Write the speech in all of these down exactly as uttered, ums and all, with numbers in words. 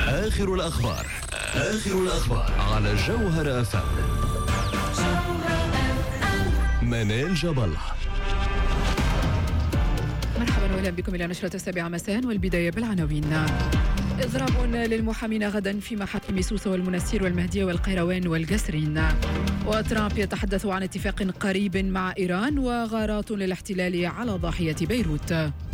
آخر الأخبار آخر الأخبار على جوهر أف أم. منال جاب الله. مرحبا واهلا بكم الى نشرة السابعة مساء، والبداية بالعناوين. إضراب للمحامين غدا في محاكم سوسة والمنستير والمهدية والقيروان والقسرين. وترامب يتحدث عن اتفاق قريب مع إيران، وغارات للاحتلال على ضاحية بيروت.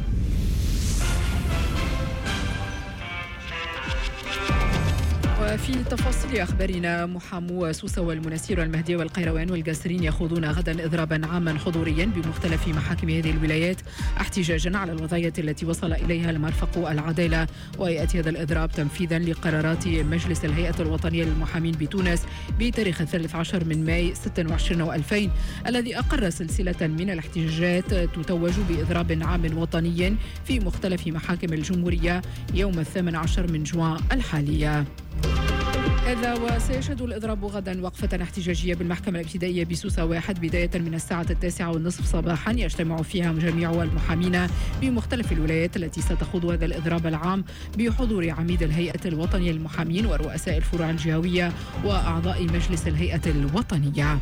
وفي تفاصيل أخبارنا، محامو سوسة والمنستير والمهدية والقيروان والقسرين يخوضون غدا إضرابا عاما حضوريا بمختلف محاكم هذه الولايات احتجاجا على الوضعية التي وصل إليها المرفق العدالة. ويأتي هذا الإضراب تنفيذا لقرارات مجلس الهيئة الوطنية للمحامين بتونس بتاريخ الثالث عشر من ماي ستة وعشرين وألفين، الذي أقر سلسلة من الاحتجاجات تتوج بإضراب عام وطني في مختلف محاكم الجمهورية يوم الثامن عشر من جوان الحالية. هذا وسيشهد الإضراب غدا وقفة احتجاجية بالمحكمة الابتدائية بسوسة واحد بداية من الساعة التاسعة والنصف صباحا، يجتمع فيها جميع المحامين بمختلف الولايات التي ستخوض هذا الإضراب العام بحضور عميد الهيئة الوطنية للمحامين ورؤساء الفروع الجهوية وأعضاء مجلس الهيئة الوطنية.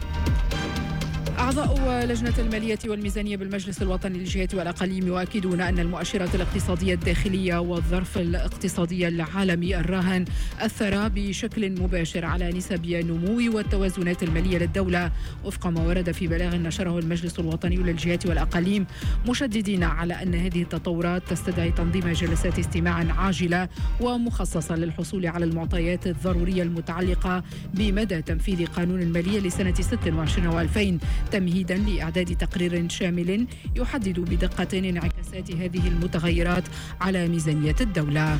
أعضاء لجنة المالية والميزانية بالمجلس الوطني للجهات والأقاليم يؤكدون أن المؤشرات الاقتصادية الداخلية والظرف الاقتصادي العالمي الراهن أثر بشكل مباشر على نسب النمو والتوازنات المالية للدولة، وفق ما ورد في بلاغ نشره المجلس الوطني للجهات والأقاليم، مشددين على أن هذه التطورات تستدعي تنظيم جلسات استماع عاجلة ومخصصة للحصول على المعطيات الضرورية المتعلقة بمدى تنفيذ قانون المالية لسنة ستة وعشرين وألفين، تمهيدا لإعداد تقرير شامل يحدد بدقة انعكاسات هذه المتغيرات على ميزانية الدولة.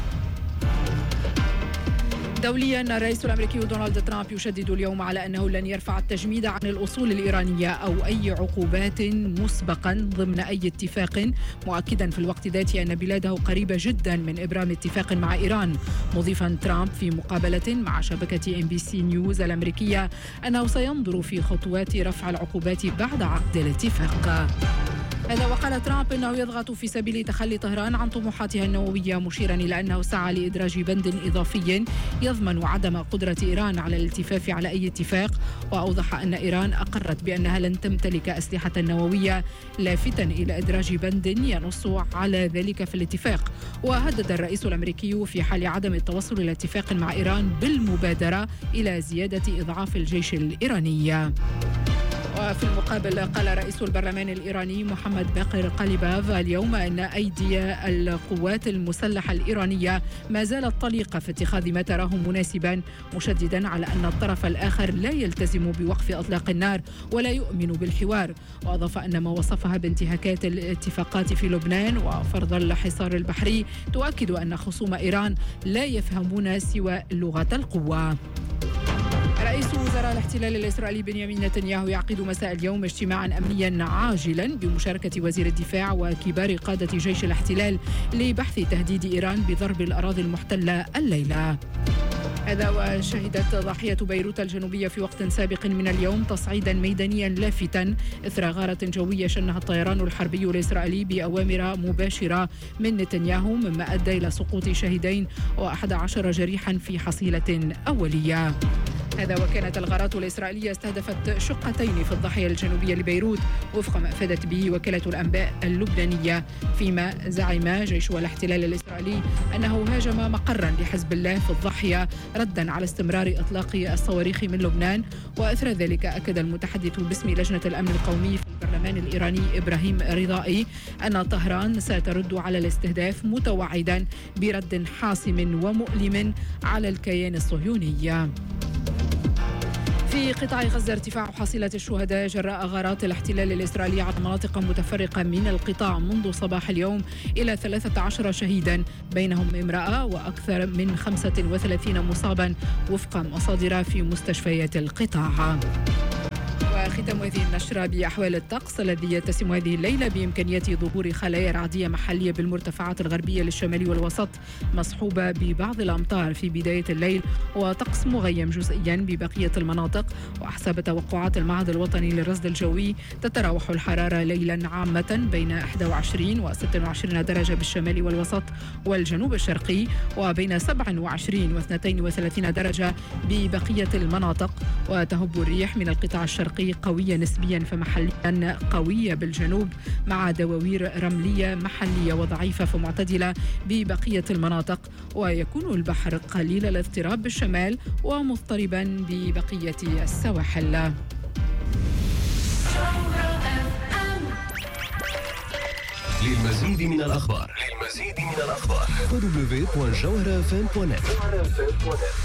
دوليا، الرئيس الأمريكي دونالد ترامب يشدد اليوم على أنه لن يرفع التجميد عن الأصول الإيرانية أو أي عقوبات مسبقا ضمن أي اتفاق، مؤكدا في الوقت ذاته أن بلاده قريبة جدا من إبرام اتفاق مع إيران، مضيفا ترامب في مقابلة مع شبكة إم بي سي نيوز الأمريكية أنه سينظر في خطوات رفع العقوبات بعد عقد الاتفاق. هذا وقال ترامب أنه يضغط في سبيل تخلي طهران عن طموحاتها النووية، مشيرا إلى أنه سعى لإدراج بند إضافي يضمن عدم قدرة إيران على الالتفاف على أي اتفاق، وأوضح أن إيران أقرت بأنها لن تمتلك أسلحة نووية، لافتا إلى إدراج بند ينص على ذلك في الاتفاق. وهدد الرئيس الأمريكي في حال عدم التوصل إلى اتفاق مع إيران بالمبادرة إلى زيادة إضعاف الجيش الإيراني. وفي المقابل، قال رئيس البرلمان الإيراني محمد باقر قليباف اليوم أن أيدي القوات المسلحة الإيرانية ما زالت طليقة في اتخاذ ما تراه مناسبا، مشددا على أن الطرف الآخر لا يلتزم بوقف أطلاق النار ولا يؤمن بالحوار. وأضاف أن ما وصفها بانتهاكات الاتفاقات في لبنان وفرض الحصار البحري تؤكد أن خصوم إيران لا يفهمون سوى لغة القوة. رئيس وزراء الاحتلال الإسرائيلي بنيامين نتنياهو يعقد مساء اليوم اجتماعا أمنيا عاجلا بمشاركة وزير الدفاع وكبار قادة جيش الاحتلال لبحث تهديد إيران بضرب الأراضي المحتلة الليلة. هذا وشهدت ضاحية بيروت الجنوبية في وقت سابق من اليوم تصعيدا ميدانيا لافتا إثر غارة جوية شنها الطيران الحربي الإسرائيلي بأوامر مباشرة من نتنياهو، مما أدى إلى سقوط شهيدين وأحد عشر جريحا في حصيلة أولية. هذا وكانت الغارات الإسرائيلية استهدفت شقتين في الضاحية الجنوبية لبيروت، وفق ما أفادت به وكالة الأنباء اللبنانية، فيما زعم جيش الاحتلال الإسرائيلي أنه هاجم مقرا لحزب الله في الضاحية ردا على استمرار إطلاق الصواريخ من لبنان. وأثر ذلك أكد المتحدث باسم لجنة الأمن القومي في البرلمان الإيراني إبراهيم رضائي أن طهران سترد على الاستهداف، متوعدا برد حاسم ومؤلم على الكيان الصهيوني. في قطاع غزة، ارتفاع حصيلة الشهداء جراء غارات الاحتلال الإسرائيلي على مناطق متفرقة من القطاع منذ صباح اليوم إلى ثلاثة عشر شهيدا، بينهم امرأة وأكثر من خمسة وثلاثين مصابا، وفق مصادر في مستشفيات القطاع. وختام هذه النشرة بأحوال الطقس الذي يتسم هذه الليلة بإمكانية ظهور خلايا رعدية محلية بالمرتفعات الغربية للشمال والوسط مصحوبة ببعض الأمطار في بداية الليل، وطقس مغيم جزئيا ببقية المناطق. وحسب توقعات المعهد الوطني للرصد الجوي تتراوح الحرارة ليلا عامة بين إحدى وعشرين وستة وعشرين درجة بالشمال والوسط والجنوب الشرقي، وبين سبعة وعشرين واثنين وثلاثين درجة ببقية المناطق. وتهب الريح من القطاع الشرقي قوية نسبيا فمحليا قوية بالجنوب مع دواوير رملية محلية وضعيفة فمعتدلة ببقية المناطق. ويكون البحر قليل الاضطراب بالشمال ومضطربا ببقية السواحل. للمزيد من الأخبار للمزيد من الأخبار دبليو دبليو دبليو دوت جوهرة اف ام دوت نت.